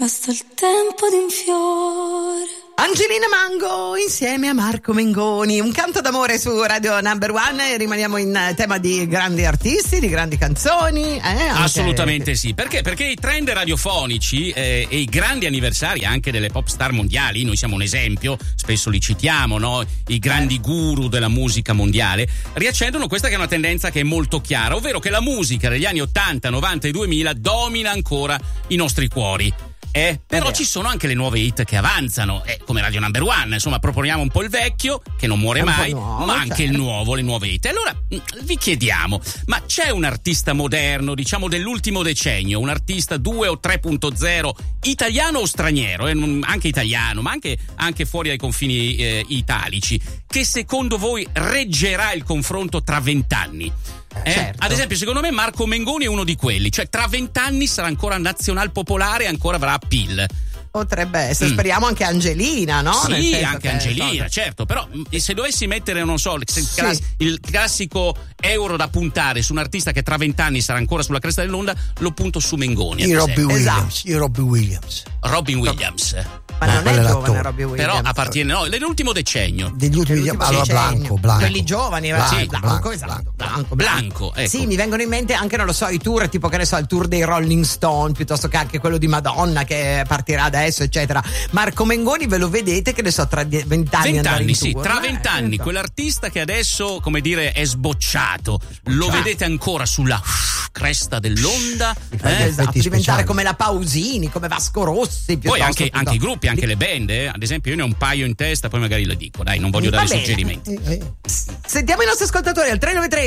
basta il tempo di un fiore. Angelina Mango insieme a Marco Mengoni, un canto d'amore su Radio Number One. Rimaniamo in tema di grandi artisti, di grandi canzoni. Assolutamente sì. Perché? Perché i trend radiofonici e i grandi anniversari anche delle pop star mondiali, noi siamo un esempio, spesso li citiamo, no? I grandi guru della musica mondiale riaccendono questa che è una tendenza che è molto chiara, ovvero che la musica degli anni 80, 90 e 2000 domina ancora i nostri cuori. Però ci sono anche le nuove hit che avanzano, come Radio Number One, insomma proponiamo un po' il vecchio che non muore mai, nuovo, ma anche il nuovo, le nuove hit. E allora vi chiediamo, ma c'è un artista moderno, diciamo dell'ultimo decennio, un artista 2 o 3.0, italiano o straniero, anche italiano, ma anche fuori dai confini italici, che secondo voi reggerà il confronto tra 20 anni? Certo. Ad esempio, secondo me Marco Mengoni è uno di quelli, cioè tra 20 anni sarà ancora nazional popolare e ancora avrà appeal. Potrebbe essere, speriamo anche Angelina, no? Sì, anche Angelina, certo, però se dovessi mettere, non so, il classico euro da puntare su un artista che tra 20 anni sarà ancora sulla cresta dell'onda, lo punto su Mengoni. Robbie Williams. Robin Williams. Ma non è giovane Robbie Williams. Però appartiene, no, nell'ultimo decennio. Degli ultimi allora Blanco. Quelli giovani, Blanco, ecco. Sì, mi vengono in mente anche, non lo so, i tour, tipo che ne so, il tour dei Rolling Stone, piuttosto che anche quello di Madonna che partirà adesso, eccetera. Marco Mengoni ve lo vedete, che ne so, tra 20 anni 20 anni, sì, tra 20 anni, quell'artista che adesso, come dire, è sbocciato, lo vedete ancora sulla cresta dell'onda, esatto, diventare come la Pausini, come Vasco Rossi, poi anche i gruppi, anche le band, ad esempio io ne ho un paio in testa, poi magari le dico, dai, non voglio dare suggerimenti. Sentiamo i nostri ascoltatori al 393